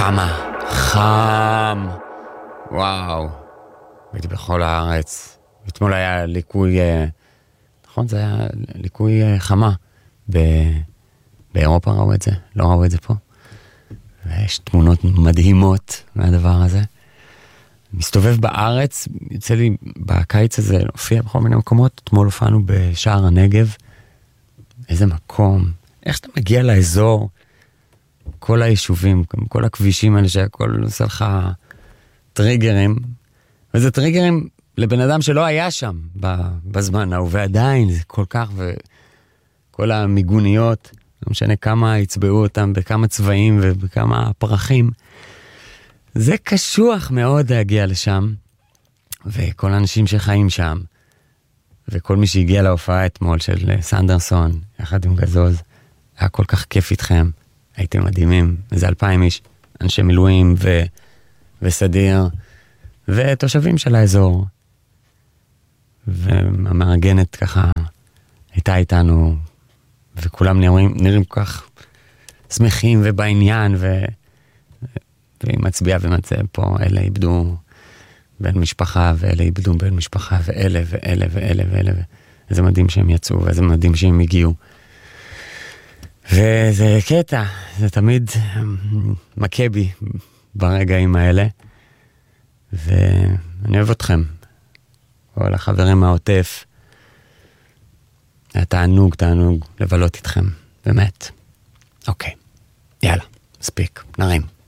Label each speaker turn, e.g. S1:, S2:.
S1: כמה חם. וואו. הייתי בכל הארץ. אתמול היה ליקוי, נכון? זה היה ליקוי חמה. באירופה ראו את זה, לא ראו את זה פה. ויש תמונות מדהימות מהדבר הזה. מסתובב בארץ, יוצא לי בקיץ הזה, הופיע בכל מיני מקומות. אתמול הופענו בשער הנגב. איזה מקום. איך שאתה מגיע לאזור, כל היישובים, כל הכבישים האלה שהכל עושה לך טריגרים, וזה טריגרים לבן אדם שלא היה שם בזמן ההוא, ועדיין זה כל כך, וכל המיגוניות, לא משנה כמה יצבעו אותם, בכמה צבעים ובכמה פרחים, זה קשוח מאוד להגיע לשם, וכל האנשים שחיים שם, וכל מי שהגיע להופעה אתמול של סנדרסון, יחד עם גזוז, היה כל כך כיף איתכם, הייתם מדהימים, איזה 2,000 איש, אנשי מילואים וסדיר, ותושבים של האזור, והמארגנת ככה הייתה איתנו, וכולם נראים כל כך שמחים ובעניין, והיא מצביעה ומצביעה פה, אלה איבדו בן משפחה, ואלה איבדו בן משפחה, ואלה ואלה ואלה ואלה, איזה מדהים שהם יצאו, ואיזה מדהים שהם הגיעו. וזה קטע, זה תמיד מכה בי ברגעים האלה, ואני אוהב אתכם, כל החברים מהעוטף, היה תענוג לבלות איתכם, באמת. אוקיי, יאללה, מספיק, נרים.